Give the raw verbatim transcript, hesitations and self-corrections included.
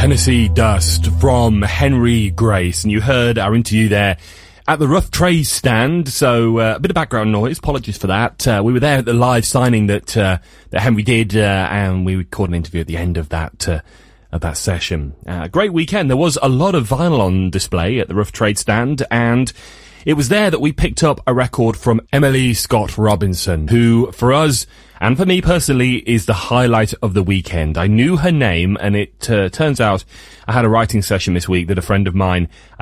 Tennessee Dust from Henry Grace, and you heard our interview there at the Rough Trade stand, so uh, a bit of background noise, apologies for that. Uh, we were there at the live signing that uh, that Henry did, uh, and we recorded an interview at the end of that uh, of that session. Uh, great weekend. There was a lot of vinyl on display at the Rough Trade stand, and it was there that we picked up a record from Emily Scott Robinson, who, for us, and for me personally, is the highlight of the weekend. I knew her name, and it uh, turns out I had a writing session this week that a friend of mine